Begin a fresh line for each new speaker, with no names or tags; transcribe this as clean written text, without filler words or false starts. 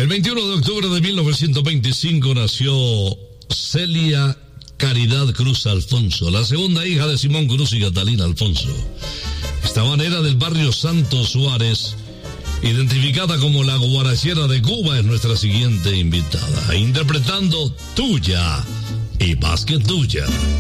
El 21 de octubre de 1925 nació Celia Caridad Cruz Alfonso, la segunda hija de Simón Cruz y Catalina Alfonso. Esta manera del barrio Santo Suárez, identificada como la guarachera de Cuba, es nuestra siguiente invitada, interpretando Tuya y Más que Tuya.